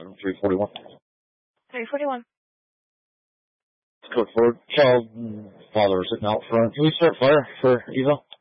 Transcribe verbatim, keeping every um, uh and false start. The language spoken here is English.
three forty-one. three forty-one. Code forward. Child and father are sitting out front. Can we start fire for Evo?